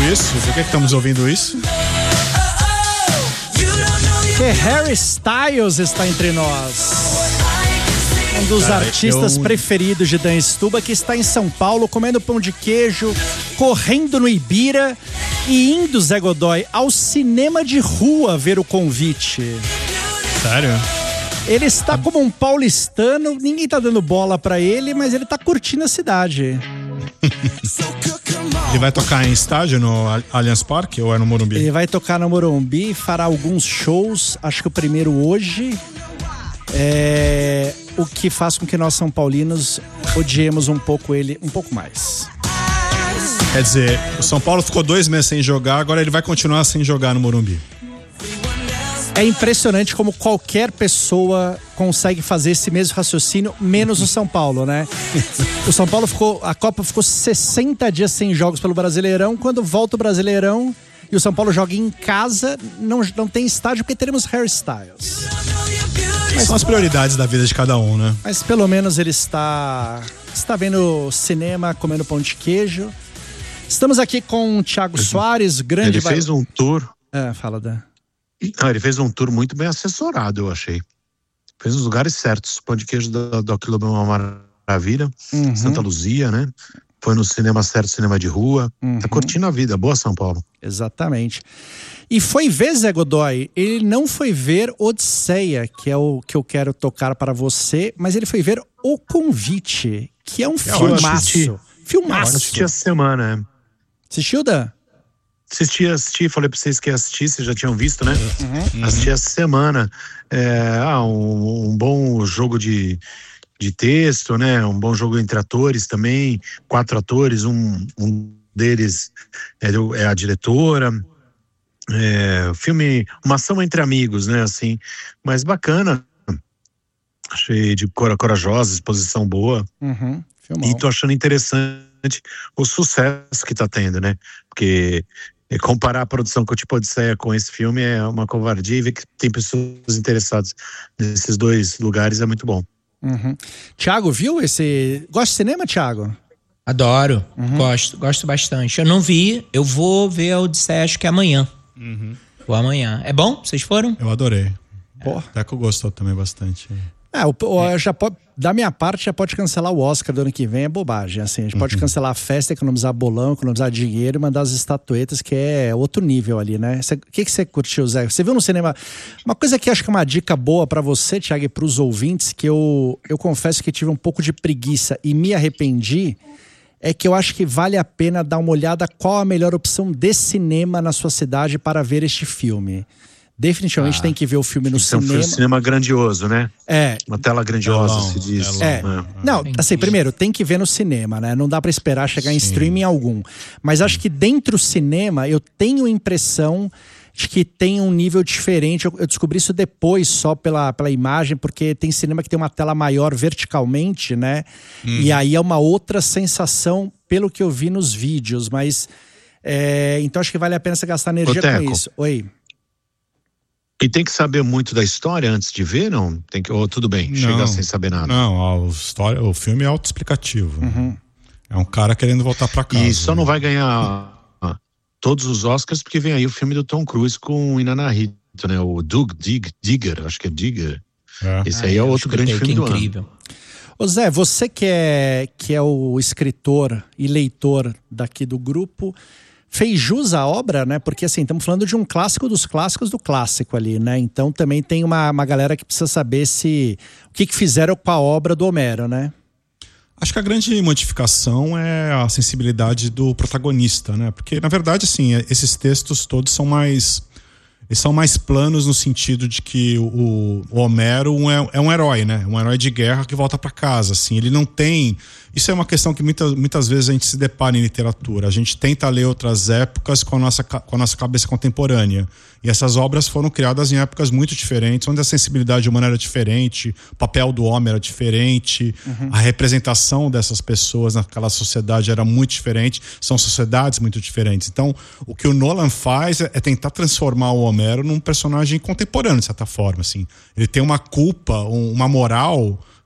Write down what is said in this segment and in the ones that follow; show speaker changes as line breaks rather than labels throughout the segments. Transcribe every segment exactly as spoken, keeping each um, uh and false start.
isso? Por que estamos ouvindo isso?
Que Harry Styles está entre nós. Um dos
Cara,
artistas
eu...
preferidos de Dan Stuba, que está em São Paulo comendo pão de queijo, correndo no Ibira e indo, Zé Godoy, ao cinema de rua ver O Convite.
Sério?
Ele está como um paulistano, ninguém tá dando bola pra ele, mas ele tá curtindo a cidade.
Ele vai tocar em estádio no Allianz Parque ou é no Morumbi?
Ele vai tocar no Morumbi, fará alguns shows, acho que o primeiro hoje. É, o que faz com que nós São Paulinos odiemos um pouco ele, um pouco mais.
Quer dizer, o São Paulo ficou dois meses sem jogar, agora ele vai continuar sem jogar no Morumbi.
É impressionante como qualquer pessoa consegue fazer esse mesmo raciocínio, menos o São Paulo, né? O São Paulo ficou, a Copa ficou sessenta dias sem jogos pelo Brasileirão. Quando volta o Brasileirão e o São Paulo joga em casa, não, não tem estádio porque teremos Harry Styles.
Mas são as prioridades da vida de cada um, né?
Mas pelo menos ele está, está vendo cinema, comendo pão de queijo. Estamos aqui com o Thiago Soares, grande...
Ele fez um tour...
É, fala, Dan.
Não, ele fez um tour muito bem assessorado, eu achei. Fez nos lugares certos. Pão de queijo do, do Aquilo é uma maravilha. Uhum. Santa Luzia, né? Foi no cinema certo, cinema de rua. Uhum. Tá curtindo a vida. Boa São Paulo.
Exatamente. E foi ver, Zé Godoy, ele não foi ver Odisseia, que é o que eu quero tocar para você, mas ele foi ver O Convite, que é um filmaço. Filmaço.
Eu assisti essa semana, né?
Assistiu, Dan?
Assisti, assisti, falei pra vocês que ia assistir, vocês já tinham visto, né? Uhum. Assisti essa semana. É, ah, um, um bom jogo de, de texto, né? Um bom jogo entre atores também. Quatro atores, um, um deles é, é a diretora. É, filme, uma ação entre amigos, né? Assim, mas bacana. Achei de cor corajosa, exposição boa.
Uhum.
E tô achando interessante o sucesso que tá tendo, né? Porque comparar a produção com o tipo Odisseia com esse filme é uma covardia, e ver que tem pessoas interessadas nesses dois lugares é muito bom.
Uhum. Thiago, viu esse... Gosta de cinema, Thiago?
Adoro, uhum. gosto, gosto bastante. Eu não vi, eu vou ver a Odisseia acho que amanhã.
Uhum.
Ou amanhã. É bom? Vocês foram?
Eu adorei.
Pô.
Até que eu gostou também bastante.
É, o, o, já pode, da minha parte, já pode cancelar o Oscar do ano que vem, é bobagem. Assim, a gente uhum. pode cancelar a festa, economizar bolão, economizar dinheiro e mandar as estatuetas, que é outro nível ali, né? O que, que você curtiu, Zé? Você viu no cinema? Uma coisa que acho que é uma dica boa pra você, Thiago, e pros ouvintes, que eu, eu confesso que tive um pouco de preguiça e me arrependi, é que eu acho que vale a pena dar uma olhada qual a melhor opção de cinema na sua cidade para ver este filme. Definitivamente ah, tem que ver o filme no
então
cinema.
Um cinema grandioso, né?
É.
Uma tela grandiosa,
telão,
se diz.
É. é. Não, assim, primeiro, tem que ver no cinema, né? Não dá pra esperar chegar Sim. em streaming algum. Mas acho que dentro do cinema, eu tenho a impressão de que tem um nível diferente. Eu, eu descobri isso depois, só pela, pela imagem, porque tem cinema que tem uma tela maior verticalmente, né? Hum. E aí é uma outra sensação, pelo que eu vi nos vídeos. Mas, é, então acho que vale a pena você gastar energia
Ô,
com isso. Oi.
E tem que saber muito da história antes de ver, não? Tem que, ou tudo bem,
não,
chegar sem saber nada.
Não, a história, o filme é autoexplicativo.
Uhum.
É um cara querendo voltar pra casa.
E só não vai ganhar todos os Oscars porque vem aí o filme do Tom Cruise com o Inanarrito, né? O Doug Dig, Digger, acho que é Digger. É. Esse ah, aí é outro grande filme do
incrível.
ano.
Ô Zé, você que é, que é o escritor e leitor daqui do grupo, fez jus à obra, né? Porque assim, estamos falando de um clássico dos clássicos do clássico ali, né? Então também tem uma, uma galera que precisa saber se o que, que fizeram com a obra do Homero, né?
Acho que a grande modificação é a sensibilidade do protagonista, né? Porque, na verdade, assim, esses textos todos são mais... Eles são mais planos no sentido de que o, o Homero é, é um herói, né? Um herói de guerra que volta para casa, assim. Ele não tem... Isso é uma questão que muitas, muitas vezes a gente se depara em literatura. A gente tenta ler outras épocas com a nossa, com a nossa cabeça contemporânea. E essas obras foram criadas em épocas muito diferentes, onde a sensibilidade humana era diferente, o papel do homem era diferente, uhum. a representação dessas pessoas naquela sociedade era muito diferente. São sociedades muito diferentes. Então, o que o Nolan faz é, é tentar transformar o Homero num personagem contemporâneo, de certa forma. Assim. Ele tem uma culpa, um, uma moral...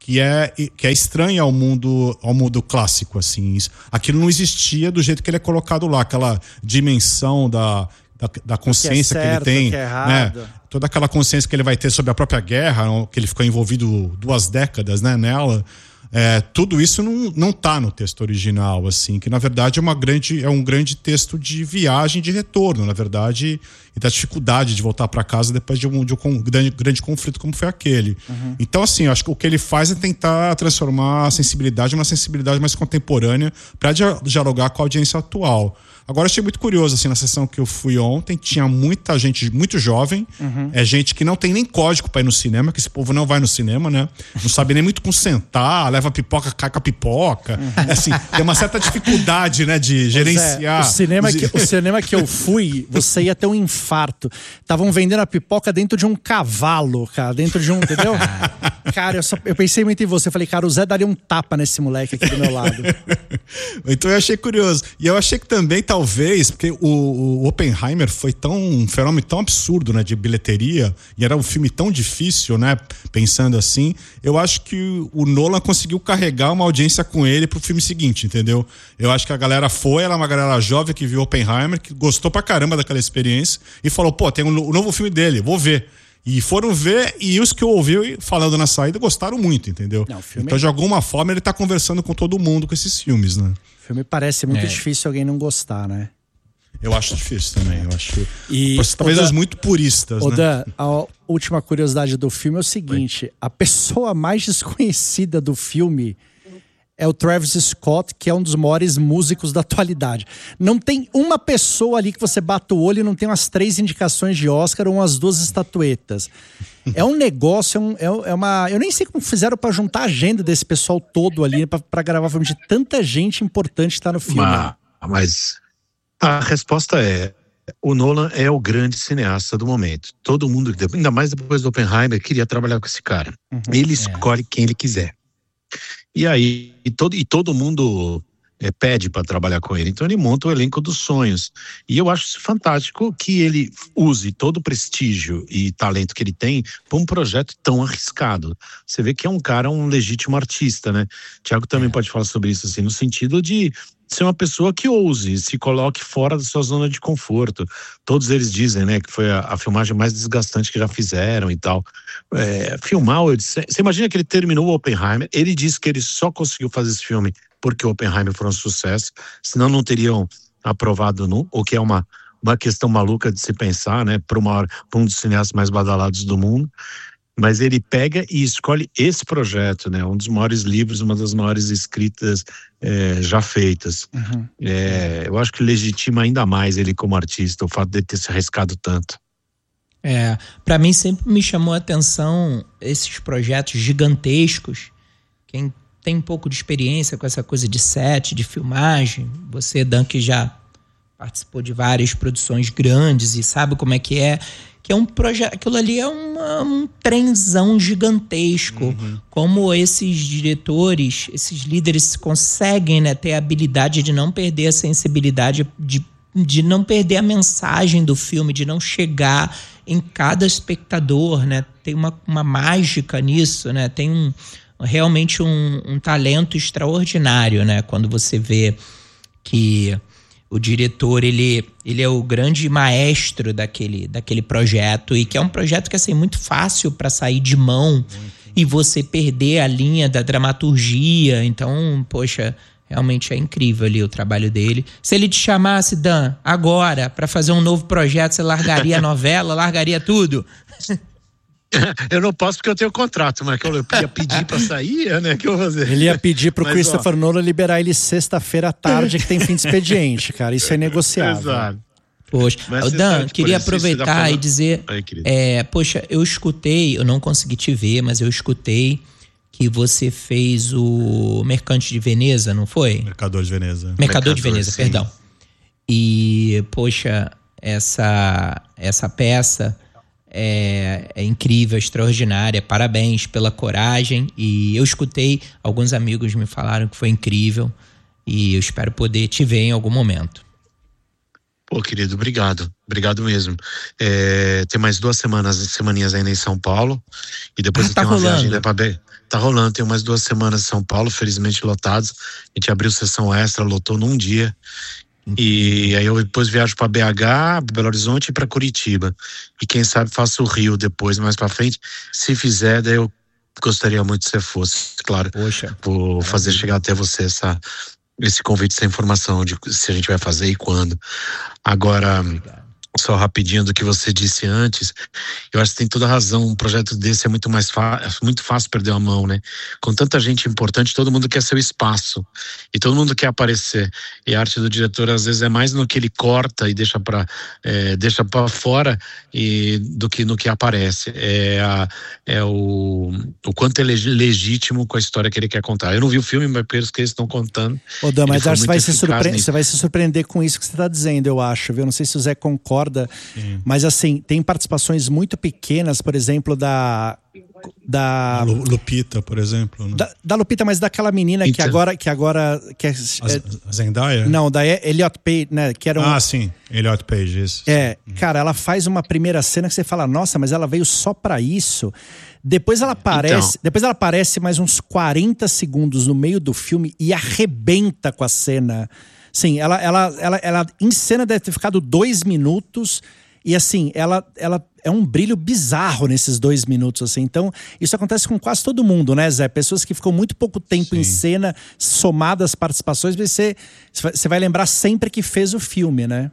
que é, que é estranha ao mundo, ao mundo clássico, assim. Aquilo não existia do jeito que ele é colocado lá, aquela dimensão da, da, da consciência que, é certo, que ele tem, que é errado. Né? Toda aquela consciência que ele vai ter sobre a própria guerra, que ele ficou envolvido duas décadas, né, nela. É, tudo isso não, não tá no texto original, assim, que na verdade é, uma grande, é um grande texto de viagem, de retorno, na verdade, e da dificuldade de voltar para casa depois de um, de um grande, grande conflito como foi aquele. Uhum. Então, assim, eu acho que o que ele faz é tentar transformar a sensibilidade numa sensibilidade mais contemporânea para dialogar com a audiência atual. Agora, eu achei muito curioso, assim, na sessão que eu fui ontem, tinha muita gente muito jovem, uhum. é gente que não tem nem código pra ir no cinema, que esse povo não vai no cinema, né? Não sabe nem muito como sentar, leva pipoca, cai com a pipoca. Uhum. É, assim, tem uma certa dificuldade, né, de gerenciar.
É, o, cinema que, o cinema que eu fui, você ia ter um infarto. Estavam vendendo a pipoca dentro de um cavalo, cara, dentro de um, entendeu? Cara, eu, só, eu pensei muito em você, eu falei, cara, o Zé daria um tapa nesse moleque aqui do meu lado.
Então eu achei curioso. E eu achei que também tá talvez, porque o, o Oppenheimer foi tão, um fenômeno tão absurdo, né, de bilheteria, e era um filme tão difícil, né, pensando assim, eu acho que o Nolan conseguiu carregar uma audiência com ele pro filme seguinte, entendeu? Eu acho que a galera foi, ela é uma galera jovem que viu Oppenheimer, que gostou pra caramba daquela experiência, e falou, pô, tem um, um novo filme dele, vou ver. E foram ver, e os que eu ouvi falando na saída gostaram muito, entendeu? Não, filme... Então, de alguma forma, ele tá conversando com todo mundo com esses filmes, né?
O filme parece muito é. difícil alguém não gostar, né?
Eu acho difícil também, eu acho. E, talvez os muito puristas,
o
né?
Dan, a última curiosidade do filme é o seguinte: Oi. a pessoa mais desconhecida do filme é o Travis Scott, que é um dos maiores músicos da atualidade. Não tem uma pessoa ali que você bata o olho e não tem umas três indicações de Oscar ou umas duas estatuetas. É um negócio, é, um, é uma... Eu nem sei como fizeram pra juntar a agenda desse pessoal todo ali pra, pra gravar o filme, de tanta gente importante que tá no filme.
Mas, mas a resposta é: o Nolan é o grande cineasta do momento. Todo mundo, ainda mais depois do Oppenheimer, queria trabalhar com esse cara. Uhum, ele escolhe é. quem ele quiser. E aí, e todo, e todo mundo é, pede para trabalhar com ele. Então ele monta o elenco dos sonhos. E eu acho fantástico que ele use todo o prestígio e talento que ele tem para um projeto tão arriscado. Você vê que é um cara, um legítimo artista, né? Thiago também é. pode falar sobre isso, assim, no sentido de ser uma pessoa que ouse, se coloque fora da sua zona de conforto. Todos eles dizem, né, que foi a, a filmagem mais desgastante que já fizeram e tal. É, filmar, você imagina que ele terminou o Oppenheimer, ele disse que ele só conseguiu fazer esse filme porque o Oppenheimer foi um sucesso, senão não teriam aprovado, no, o que é uma, uma questão maluca de se pensar, né, para um dos cineastas mais badalados do mundo. Mas ele pega e escolhe esse projeto, né? Um dos maiores livros, uma das maiores escritas é, já feitas. Uhum. É, eu acho que legitima ainda mais ele como artista, o fato de ter se arriscado tanto.
É, para mim sempre me chamou a atenção esses projetos gigantescos. Quem tem um pouco de experiência com essa coisa de set, de filmagem, você, Dan, que já participou de várias produções grandes e sabe como é que é, que é um projeto, aquilo ali é uma, um trenzão gigantesco. Uhum. Como esses diretores, esses líderes conseguem, né, ter a habilidade de não perder a sensibilidade, de, de não perder a mensagem do filme, de não chegar em cada espectador, né? Tem uma, uma mágica nisso, né? Tem um, realmente um, um talento extraordinário, né? Quando você vê que o diretor, ele, ele é o grande maestro daquele, daquele projeto, e que é um projeto que é assim, muito fácil para sair de mão muito. E você perder a linha da dramaturgia. Então, poxa, realmente é incrível ali o trabalho dele. Se ele te chamasse, Dan, agora, para fazer um novo projeto, você largaria a novela, largaria tudo?
Eu não posso porque eu tenho contrato, mas que eu ia pedir pra sair, né? Que eu vou fazer.
Ele ia pedir pro mas, Christopher ó... Nolan liberar ele sexta-feira à tarde, que tem fim de expediente, cara. Isso é negociável. Exato. Poxa, mas Dan, queria aproveitar falando... e dizer, Ai, é, poxa, eu escutei, eu não consegui te ver, mas eu escutei que você fez o Mercante de Veneza, não foi?
Mercador de Veneza.
Mercador, Mercador de Veneza, sim. Perdão. E, poxa, essa, essa peça é, é incrível, extraordinária. Parabéns pela coragem. E eu escutei, alguns amigos me falaram que foi incrível. E eu espero poder te ver em algum momento.
Pô, querido, obrigado. Obrigado mesmo. É, tem mais duas semanas, semaninhas ainda em São Paulo. E depois
Ah,
eu
tá
tenho uma
rolando.
viagem ainda pra B. Tá rolando, tem mais duas semanas em São Paulo, felizmente lotados. A gente abriu sessão extra, lotou num dia. E aí eu depois viajo para B H, Belo Horizonte e para Curitiba. E quem sabe faço o Rio depois, mais para frente. Se fizer, daí eu gostaria muito que você fosse, claro.
Poxa.
Vou fazer chegar até você essa, esse convite, essa informação de se a gente vai fazer e quando. Agora, só rapidinho do que você disse antes, eu acho que tem toda a razão. Um projeto desse é muito mais fácil, muito fácil perder a mão, né? Com tanta gente importante, todo mundo quer seu espaço e todo mundo quer aparecer. E a arte do diretor às vezes é mais no que ele corta e deixa para é, deixa para fora e do que no que aparece. É, a, é o, o quanto é legítimo com a história que ele quer contar. Eu não vi o filme, mas pelos que eles estão contando.
Ô, Dan, mas acho que você vai, se surpre...
nisso.
você vai se surpreender com isso que você está dizendo, eu acho, viu? Não sei se o Zé concorda. Sim. Mas assim, tem participações muito pequeas, por exemplo, da. Da
Lupita, por exemplo. Né?
Da, da Lupita, mas daquela menina então, que agora. Que agora que é,
a Zendaya?
Não, da Elliot Page, né? Que era um,
ah, sim, Elliot Page, isso.
É, sim. Cara, ela faz uma primeira cena que você fala, nossa, mas ela veio só pra isso. Depois ela aparece, então. depois ela aparece mais uns quarenta segundos no meio do filme e arrebenta com a cena. Sim, ela, ela, ela, ela em cena deve ter ficado dois minutos e assim, ela, ela é um brilho bizarro nesses dois minutos, assim. Então, isso acontece com quase todo mundo, né, Zé? Pessoas que ficam muito pouco tempo Sim. em cena, somadas às participações, você, você vai lembrar sempre que fez o filme, né?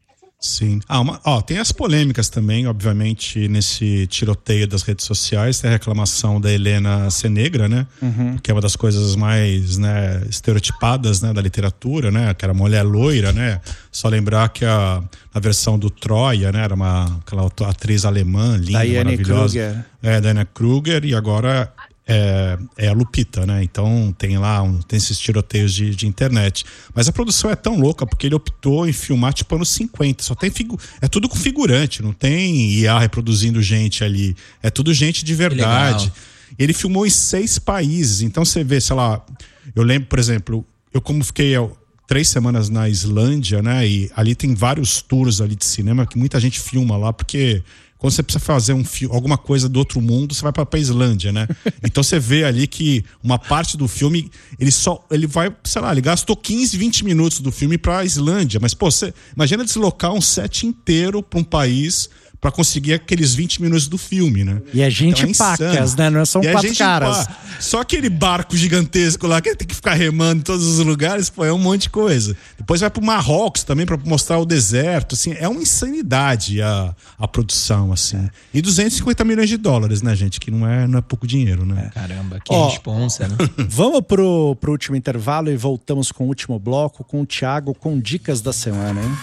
Sim. Ah, uma, ó, tem as polêmicas também, obviamente, nesse tiroteio das redes sociais. Tem a reclamação da Helena Senegra, né? Uhum. Que é uma das coisas mais, né, estereotipadas, né, da literatura, né? Que era mulher loira, né? Só lembrar que a, a versão do Troia, né? Era uma aquela atriz alemã, linda, Diane maravilhosa. Kruger. É, Diane Kruger. E agora é, é a Lupita, né? Então tem lá, um, tem esses tiroteios de, de internet. Mas a produção é tão louca porque ele optou em filmar tipo anos cinquenta. Só tem figu- é tudo com figurante, não tem I A reproduzindo gente ali. É tudo gente de verdade. Ele filmou em seis países. Então você vê, sei lá, eu lembro, por exemplo, eu como fiquei três semanas na Islândia, né? E ali tem vários tours ali de cinema que muita gente filma lá, porque quando você precisa fazer um fi- alguma coisa do outro mundo, você vai para a Islândia, né? Então você vê ali que uma parte do filme, ele só, ele vai, sei lá, ele gastou quinze, vinte minutos do filme para a Islândia, mas pô, você imagina deslocar um set inteiro para um país para conseguir aqueles vinte minutos do filme, né?
E a gente então é pacas, né? Não são e quatro caras.
Pá, só aquele barco gigantesco lá que tem que ficar remando em todos os lugares, pô, é um monte de coisa. Depois vai pro Marrocos também para mostrar o deserto, assim, é uma insanidade a, a produção, assim. É. E duzentos e cinquenta milhões de dólares, né, gente? Que não é, não é pouco dinheiro, né?
É. Caramba, que Ó, responsa, né?
Vamos pro, pro último intervalo e voltamos com o último bloco com o Thiago com dicas da semana, hein?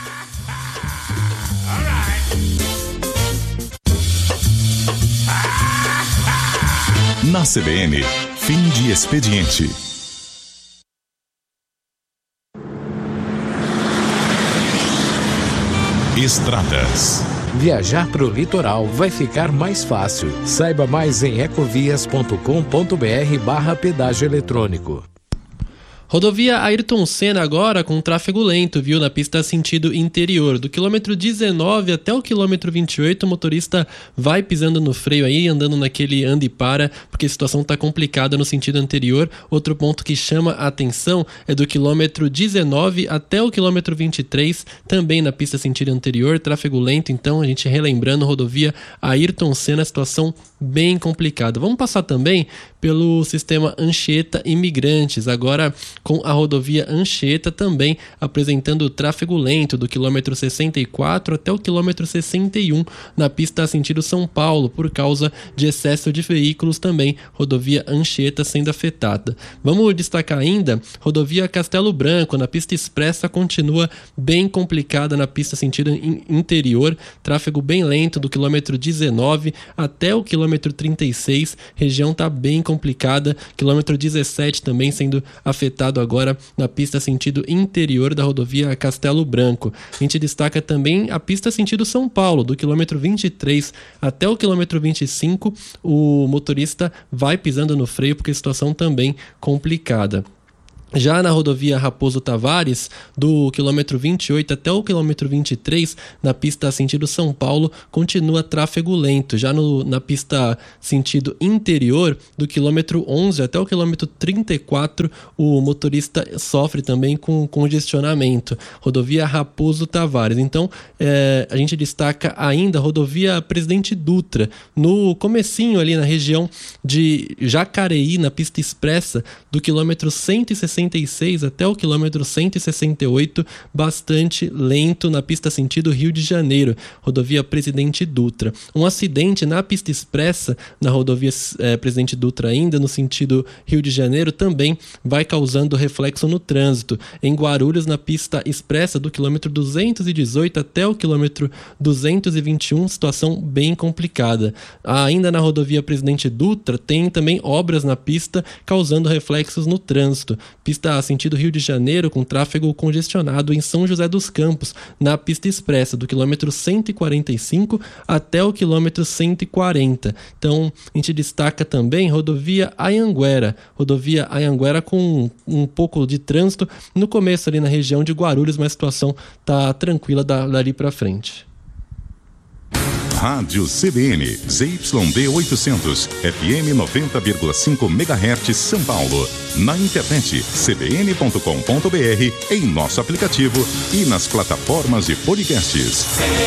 Na C B N, fim de expediente. Estradas.
Viajar para o litoral vai ficar mais fácil. Saiba mais em ecovias ponto com ponto br barra pedágio eletrônico.
Rodovia Ayrton Senna agora com tráfego lento, viu? Na pista sentido interior. Do quilômetro dezenove até o quilômetro vinte e oito, o motorista vai pisando no freio aí, andando naquele anda e para, porque a situação tá complicada no sentido anterior. Outro ponto que chama a atenção é do quilômetro dezenove até o quilômetro vinte e três, também na pista sentido anterior, tráfego lento. Então, a gente relembrando, rodovia Ayrton Senna, situação bem complicada. Vamos passar também pelo sistema Anchieta Imigrantes, agora com a rodovia Anchieta também apresentando tráfego lento do quilômetro sessenta e quatro até o quilômetro sessenta e um na pista sentido São Paulo, por causa de excesso de veículos também, rodovia Anchieta sendo afetada. Vamos destacar ainda, rodovia Castelo Branco, na pista expressa continua bem complicada na pista sentido interior, tráfego bem lento do quilômetro dezenove até o quilômetro trinta e seis, região está bem complicada, quilômetro dezessete também sendo afetado agora na pista sentido interior da rodovia Castelo Branco. A gente destaca também a pista sentido São Paulo, do quilômetro vinte e três até o quilômetro vinte e cinco, o motorista vai pisando no freio porque a situação também complicada. Já na rodovia Raposo Tavares, do quilômetro vinte e oito até o quilômetro vinte e três, na pista sentido São Paulo, continua tráfego lento. Já no, na pista sentido interior, do quilômetro onze até o quilômetro trinta e quatro, o motorista sofre também com congestionamento. Rodovia Raposo Tavares. Então, é, a gente destaca ainda a rodovia Presidente Dutra. No comecinho ali na região de Jacareí, na pista expressa, do quilômetro cento e sessenta e seis até o quilômetro cento e sessenta e oito, bastante lento na pista sentido Rio de Janeiro, rodovia Presidente Dutra. Um acidente na pista expressa, na rodovia é, Presidente Dutra ainda, no sentido Rio de Janeiro, também vai causando reflexo no trânsito. Em Guarulhos, na pista expressa, do quilômetro duzentos e dezoito até o quilômetro duzentos e vinte e um, situação bem complicada. Ainda na rodovia Presidente Dutra, tem também obras na pista, causando reflexos no trânsito. Pista sentido Rio de Janeiro, com tráfego congestionado em São José dos Campos, na pista expressa, do quilômetro cento e quarenta e cinco até o quilômetro cento e quarenta. Então, a gente destaca também rodovia Anhanguera. Rodovia Anhanguera com um pouco de trânsito no começo ali na região de Guarulhos, mas a situação tá tranquila dali para frente.
Rádio C B N, Z Y D oitocentos, F M noventa vírgula cinco megahertz, São Paulo. Na internet, c b n ponto com ponto b r, em nosso aplicativo e nas plataformas de podcasts.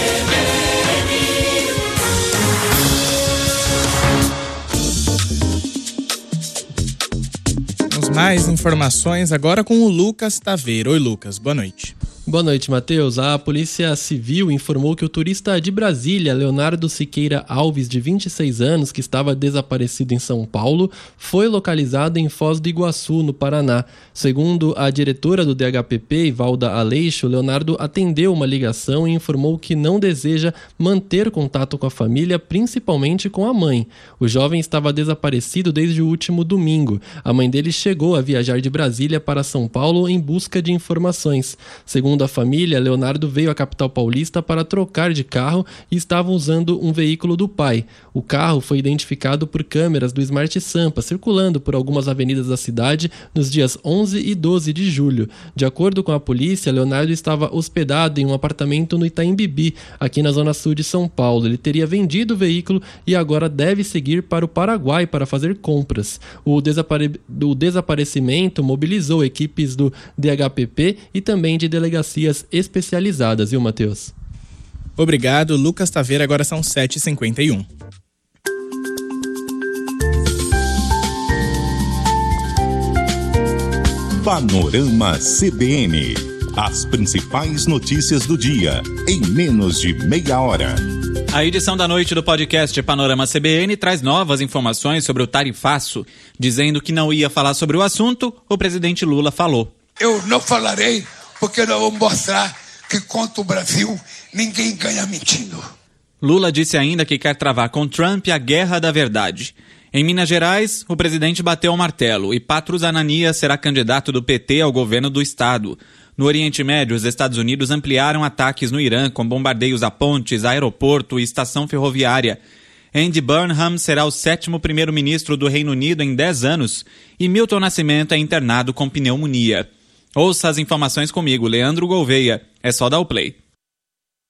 Temos mais informações agora com o Lucas Taveira. Oi, Lucas, boa noite.
Boa noite, Matheus. A Polícia Civil informou que o turista de Brasília, Leonardo Siqueira Alves, de vinte e seis anos, que estava desaparecido em São Paulo, foi localizado em Foz do Iguaçu, no Paraná. Segundo a diretora do D H P P, Valda Aleixo, Leonardo atendeu uma ligação e informou que não deseja manter contato com a família, principalmente com a mãe. O jovem estava desaparecido desde o último domingo. A mãe dele chegou a viajar de Brasília para São Paulo em busca de informações. Segundo a família, Leonardo veio à capital paulista para trocar de carro e estava usando um veículo do pai. O carro foi identificado por câmeras do Smart Sampa, circulando por algumas avenidas da cidade nos dias onze e doze de julho. De acordo com a polícia, Leonardo estava hospedado em um apartamento no Itaim Bibi, aqui na zona sul de São Paulo. Ele teria vendido o veículo e agora deve seguir para o Paraguai para fazer compras. O, desapare... o desaparecimento mobilizou equipes do D H P P e também de delegacias especializadas, viu, Matheus?
Obrigado, Lucas Taveira. Agora são sete e cinquenta e um.
Panorama C B N. As principais notícias do dia, em menos de meia hora.
A edição da noite do podcast Panorama C B N traz novas informações sobre o tarifaço. Dizendo que não ia falar sobre o assunto, o presidente Lula falou.
Eu não falarei porque nós vamos mostrar que contra o Brasil ninguém ganha mentindo.
Lula disse ainda que quer travar com Trump a guerra da verdade. Em Minas Gerais, o presidente bateu o martelo e Patrus Ananias será candidato do P T ao governo do estado. No Oriente Médio, os Estados Unidos ampliaram ataques no Irã com bombardeios a pontes, aeroporto e estação ferroviária. Andy Burnham será o sétimo primeiro-ministro do Reino Unido em dez anos e Milton Nascimento é internado com pneumonia. Ouça as informações comigo, Leandro Gouveia. É só dar o play.